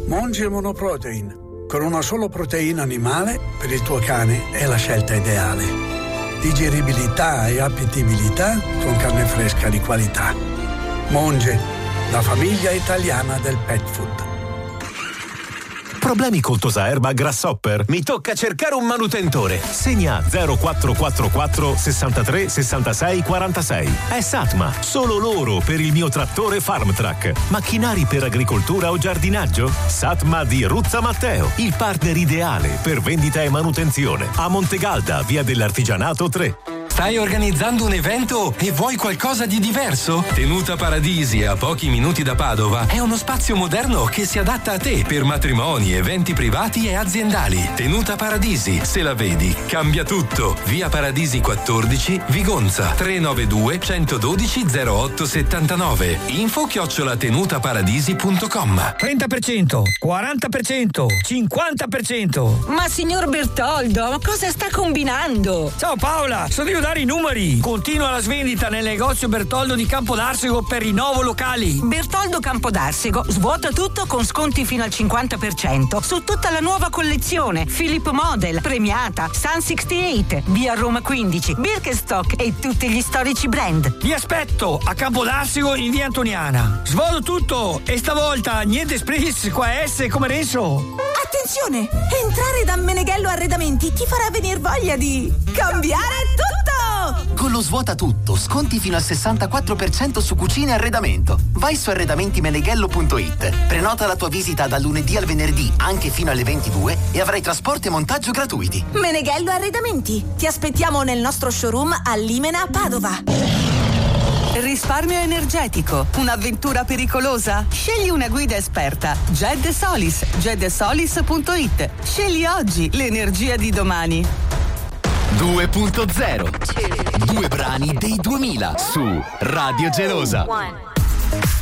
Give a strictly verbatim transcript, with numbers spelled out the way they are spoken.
Monge Monoprotein. Con una sola proteina animale, per il tuo cane è la scelta ideale. Digeribilità e appetibilità con carne fresca di qualità. Monge, la famiglia italiana del pet food. Problemi col Tosaerba Grasshopper? Mi tocca cercare un manutentore. Segna zero quattro quattro quattro sessantatré sessantasei quarantasei. È Satma, solo loro per il mio trattore Farmtrack. Macchinari per agricoltura o giardinaggio? Satma di Ruzza Matteo, il partner ideale per vendita e manutenzione. A Montegalda, via dell'Artigianato tre. Stai organizzando un evento e vuoi qualcosa di diverso? Tenuta Paradisi, a pochi minuti da Padova, è uno spazio moderno che si adatta a te per matrimoni, eventi privati e aziendali. Tenuta Paradisi, se la vedi, cambia tutto. Via Paradisi quattordici, Vigonza, tre nove due uno uno due zero otto sette nove. Info chiocciola tenutaparadisi punto com. trenta per cento, quaranta per cento, cinquanta per cento. Ma signor Bertoldo, ma cosa sta combinando? Ciao Paola, sono io dare i numeri. Continua la svendita nel negozio Bertoldo di Campodarsego per rinnovo locali. Bertoldo Campodarsego svuota tutto con sconti fino al cinquanta per cento su tutta la nuova collezione Philip Model, Premiata, Sun sessantotto, via Roma quindici, Birkenstock e tutti gli storici brand. Vi aspetto a Campodarsego in via Antoniana. Svolo tutto e stavolta niente spritz qua S come Renzo. Attenzione! Entrare da Meneghello Arredamenti ti farà venir voglia di cambiare tutto! Con lo svuota tutto, sconti fino al sessantaquattro per cento su cucine e arredamento. Vai su arredamenti meneghello punto it, prenota la tua visita dal lunedì al venerdì anche fino alle ventidue e avrai trasporto e montaggio gratuiti. Meneghello Arredamenti. Ti aspettiamo nel nostro showroom a Limena, Padova. Risparmio energetico, un'avventura pericolosa? Scegli una guida esperta. Ged Solis, ged solis punto it. Scegli oggi l'energia di domani. due punto zero. Due brani dei duemila su Radio Gelosa.